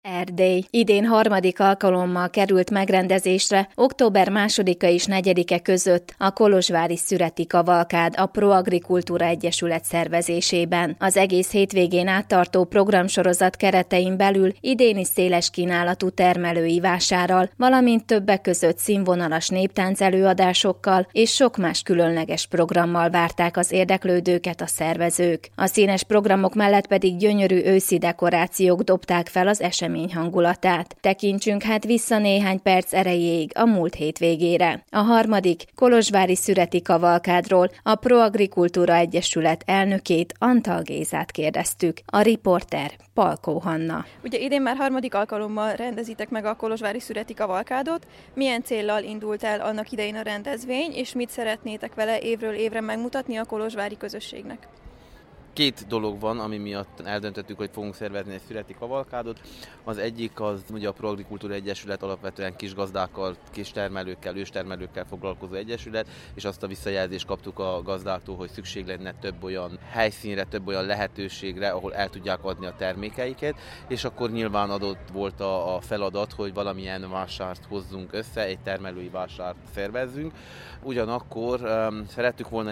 Erdély. Idén harmadik alkalommal került megrendezésre október 2-a és 4-e között a kolozsvári szüreti kavalkád a Proagrikultúra Egyesület szervezésében. Az egész hétvégén áttartó programsorozat keretein belül idén is széles kínálatú termelői vásárral, valamint többek között színvonalas néptánc előadásokkal és sok más különleges programmal várták az érdeklődőket a szervezők. A színes programok mellett pedig gyönyörű őszi dekorációk dobták fel az esemény hangulatát. Tekintsünk hát vissza néhány perc erejéig a múlt hétvégére. A harmadik kolozsvári szüreti kavalkádról a Proagrikultúra Egyesület elnökét, Antal Gézát kérdeztük. A riporter Palkó Hanna. Ugye idén már harmadik alkalommal rendezitek meg a kolozsvári szüreti kavalkádot. Milyen céllal indult el annak idején a rendezvény, és mit szeretnétek vele évről évre megmutatni a kolozsvári közösségnek? Két dolog van, ami miatt eldöntöttük, hogy fogunk szervezni egy szüreti kavalkádot. Az egyik az ugye a Proagrikultúra Egyesület, alapvetően kisgazdákkal, kistermelőkkel, őstermelőkkel foglalkozó egyesület, és azt a visszajelzést kaptuk a gazdáktól, hogy szükség lenne több olyan helyszínre, több olyan lehetőségre, ahol el tudják adni a termékeiket, és akkor nyilván adott volt a feladat, hogy valamilyen vásárt hozzunk össze, egy termelői vásárt szervezzünk. Ugyanakkor szerettük volna